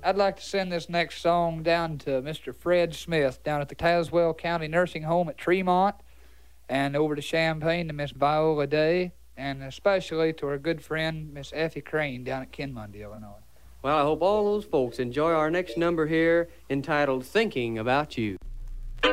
I'd like to send this next song down to Mr. Fred Smith down at the Tazewell County Nursing Home at Tremont, and over to Champaign to Miss Viola Day, and especially to our good friend Miss Effie Crane down at Kinmundy, Illinois. Well, I hope all those folks enjoy our next number here entitled Thinking About You.